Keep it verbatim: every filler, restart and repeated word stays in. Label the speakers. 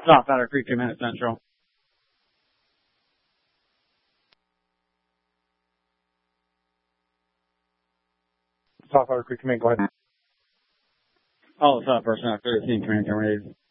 Speaker 1: South Powder Creek, two minutes central.
Speaker 2: South Powder Creek, command, go ahead.
Speaker 1: All the top personnel, thirteen, twenty, terminated.